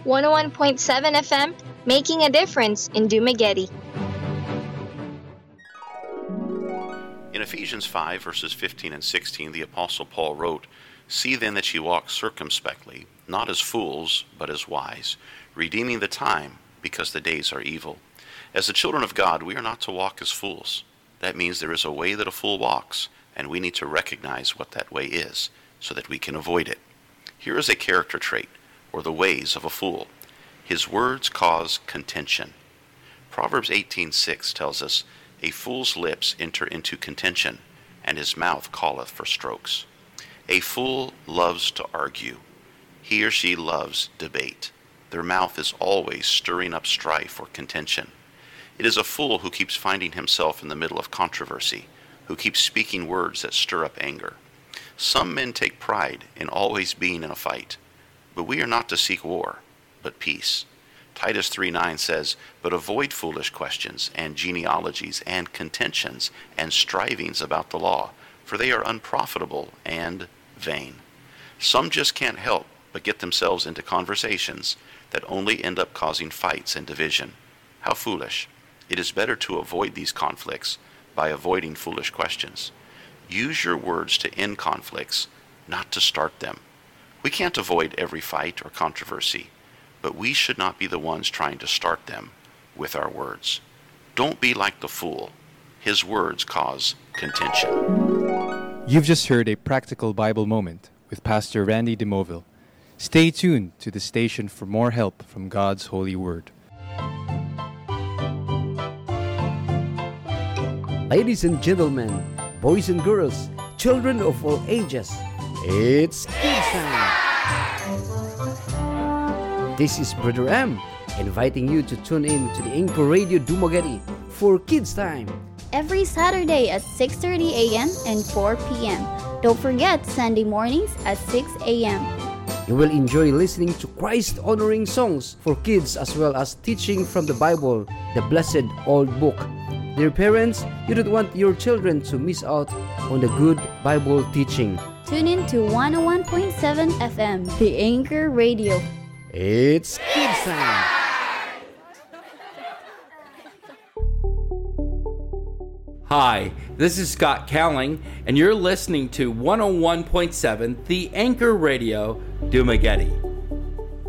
101.7 FM, making a difference in Dumaguete. In Ephesians 5, verses 15 and 16, the Apostle Paul wrote, "See then that ye walk circumspectly, not as fools, but as wise, redeeming the time, because the days are evil." As the children of God, we are not to walk as fools. That means there is a way that a fool walks, and we need to recognize what that way is, so that we can avoid it. Here is a character trait, or the ways of a fool. His words cause contention. Proverbs 18:6 tells us, "A fool's lips enter into contention, and his mouth calleth for strokes." A fool loves to argue. He or she loves debate. Their mouth is always stirring up strife or contention. It is a fool who keeps finding himself in the middle of controversy, who keeps speaking words that stir up anger. Some men take pride in always being in a fight, but we are not to seek war, but peace. Titus 3:9 says, "But avoid foolish questions and genealogies and contentions and strivings about the law, for they are unprofitable and vain." Some just can't help but get themselves into conversations that only end up causing fights and division. How foolish. It is better to avoid these conflicts by avoiding foolish questions. Use your words to end conflicts, not to start them. We can't avoid every fight or controversy, but we should not be the ones trying to start them with our words. Don't be like the fool. His words cause contention. You've just heard a practical Bible moment with Pastor Randy DeMoville. Stay tuned to the station for more help from God's holy word. Ladies and gentlemen, boys and girls, children of all ages, it's kids time. This is Brother M, inviting you to tune in to the Anchor Radio Dumaguete for Kids Time. Every Saturday at 6:30 a.m. and 4 p.m. Don't forget Sunday mornings at 6 a.m. You will enjoy listening to Christ-honoring songs for kids as well as teaching from the Bible, the blessed old book. Dear parents, you don't want your children to miss out on the good Bible teaching. Tune in to 101.7 FM, the Anchor Radio. It's Kids Time! Hi, this is Scott Cowling, and you're listening to 101.7 The Anchor Radio, Dumaguete.